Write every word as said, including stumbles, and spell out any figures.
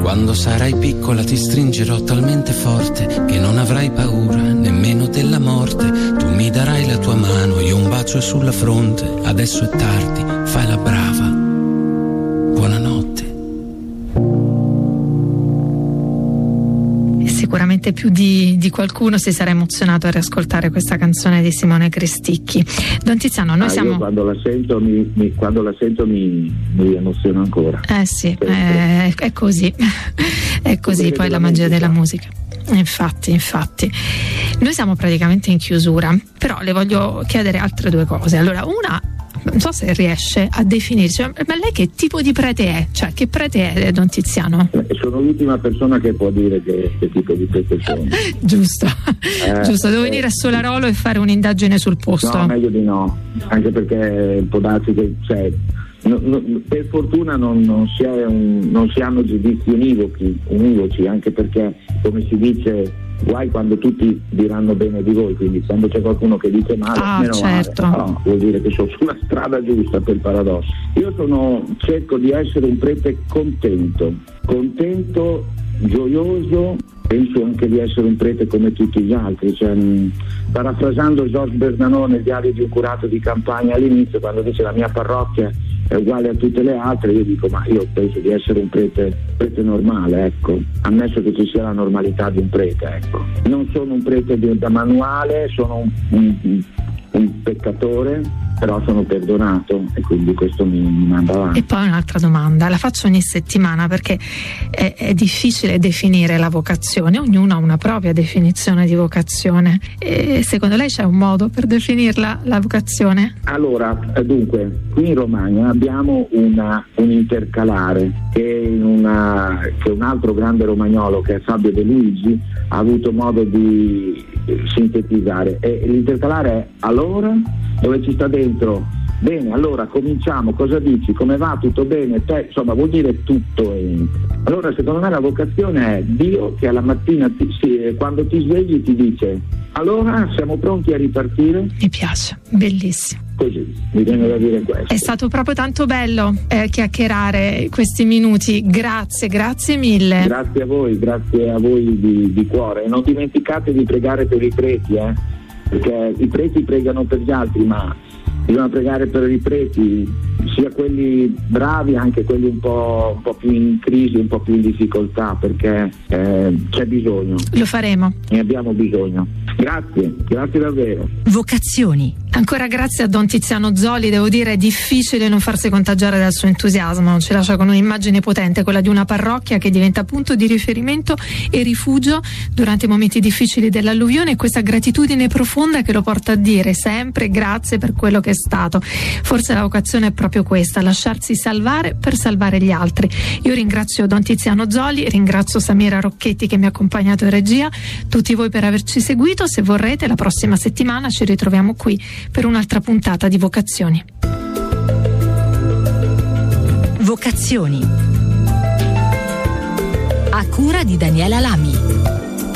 Quando sarai piccola ti stringerò talmente forte che non avrai paura nemmeno della morte. Tu mi darai la tua mano, io un bacio sulla fronte. Adesso è tardi, fai la brava. Buonanotte. Sicuramente più di, di qualcuno si sarà emozionato a riascoltare questa canzone di Simone Cristicchi. Don Tiziano, noi ah, siamo... Io quando la sento mi, mi, quando la sento mi, mi emoziono ancora. Eh sì, è, è così, è così poi la magia della musica. Infatti, infatti. Noi siamo praticamente in chiusura, però le voglio chiedere altre due cose. Allora, una, non so se riesce a definirci, ma lei che tipo di prete è? Cioè, che prete è, Don Tiziano? Sono l'ultima persona che può dire che, che tipo di prete sono. Giusto, eh, giusto, devo eh, venire a Solarolo e fare un'indagine sul posto. No, meglio di no, anche perché può darsi che, cioè, no, no, per fortuna non, non, si è un, non si hanno giudizi univoci, univoci, anche perché, come si dice, guai quando tutti diranno bene di voi, quindi quando c'è qualcuno che dice male, ah, meno certo. male, no, vuol dire che sono sulla strada giusta, per paradosso. Io sono, cerco di essere un prete contento, contento, gioioso, penso anche di essere un prete come tutti gli altri, cioè, mh, parafrasando Georges Bernanos nel Diario di un curato di campagna all'inizio, quando dice la mia parrocchia è uguale a tutte le altre, io dico ma io penso di essere un prete, prete normale, ecco, ammesso che ci sia la normalità di un prete, ecco. Non sono un prete di, da manuale, sono un, un, un peccatore, però sono perdonato e quindi questo mi, mi manda avanti. E poi un'altra domanda, la faccio ogni settimana perché è, è difficile definire la vocazione, ognuno ha una propria definizione di vocazione, e secondo lei c'è un modo per definirla, la vocazione? Allora, dunque, qui in Romagna abbiamo una, un intercalare che, in una, che un altro grande romagnolo, che è Fabio De Luigi, ha avuto modo di sintetizzare, e l'intercalare è allora, dove ci sta dentro, bene, allora cominciamo, cosa dici, come va, tutto bene, te, insomma vuol dire tutto. E... allora secondo me la vocazione è Dio che alla mattina ti, sì, quando ti svegli ti dice allora siamo pronti a ripartire. Mi piace, bellissimo. Così, mi viene da dire questo. È stato proprio tanto bello eh, chiacchierare questi minuti, grazie, grazie mille. Grazie a voi, grazie a voi di, di cuore, e non dimenticate di pregare per i preti, eh? Perché i preti pregano per gli altri, ma bisogna pregare per i preti, sia quelli bravi, anche quelli un po', un po' più in crisi, un po' più in difficoltà, perché eh, c'è bisogno. Lo faremo. Ne abbiamo bisogno. Grazie, grazie davvero. Vocazioni. Ancora grazie a Don Tiziano Zoli, devo dire è difficile non farsi contagiare dal suo entusiasmo, ci lascia con un'immagine potente, quella di una parrocchia che diventa punto di riferimento e rifugio durante i momenti difficili dell'alluvione, e questa gratitudine profonda che lo porta a dire sempre grazie per quello che è stato. Forse la vocazione è proprio questa, lasciarsi salvare per salvare gli altri. Io ringrazio Don Tiziano Zoli, ringrazio Samira Rocchetti che mi ha accompagnato in regia, tutti voi per averci seguito. Se vorrete, la prossima settimana ci ritroviamo qui per un'altra puntata di Vocazioni. Vocazioni a cura di Daniela Lamy.